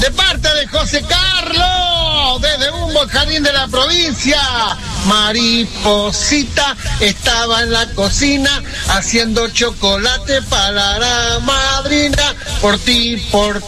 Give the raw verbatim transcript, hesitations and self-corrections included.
de parte de José Carlos, desde un jardín de la provincia. Mariposita estaba en la cocina haciendo chocolate para la madrina, por ti, por